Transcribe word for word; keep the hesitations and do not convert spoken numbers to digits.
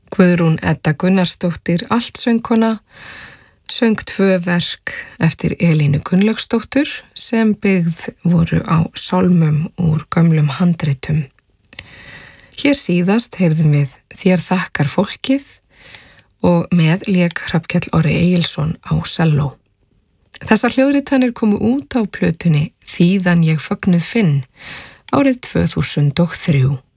Guðrún Edda Gunnarsdóttir altsöngkona söng tvö verk eftir Elínu Gunnlaugsdóttur sem byggð voru á sálmum úr gömlum handritum. Hér síðast heyrðum við Þér þakkar fólkið og með lék Hrafnkell Orri Egilsson á selló. Þessar hljóðritanir komu út á plötunni Þíðan ég fögnuð finn árið tvö þúsund og þrjú.